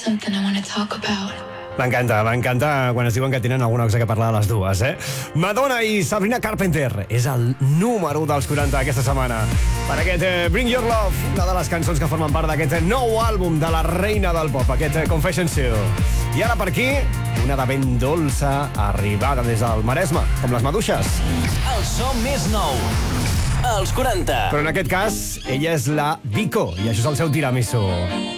something I want to talk about. M'encanta quan es diuen que tenen alguna cosa que parlar a les dues, eh? Madonna i Sabrina Carpenter és el número 1 dels 40 aquesta setmana. Per aquest Bring Your Love, una de les cançons que formen part d'aquest nou àlbum de la reina del pop, aquest Confessions Show. I ara per aquí, una de ben dolça arribada des del Maresme, com les maduixes. El so més nou, els 40. Però en aquest cas, ella és la Vico, i això és el seu tiramisú.